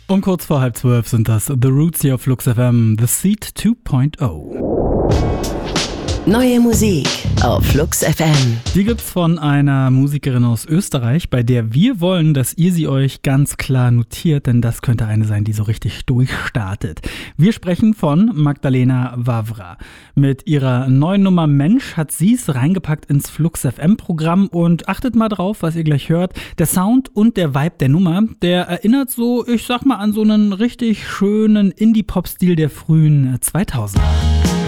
Um kurz vor 11:30 sind das The Roots hier auf Flux FM, The Seed 2.0. Neue Musik auf Flux FM. Die gibt's von einer Musikerin aus Österreich, bei der wir wollen, dass ihr sie euch ganz klar notiert, denn das könnte eine sein, die so richtig durchstartet. Wir sprechen von Magdalena Vavra. Mit ihrer neuen Nummer Mensch hat sie es reingepackt ins Flux FM-Programm und achtet mal drauf, was ihr gleich hört. Der Sound und der Vibe der Nummer, der erinnert so, ich sag mal, an so einen richtig schönen Indie-Pop-Stil der frühen 2000er.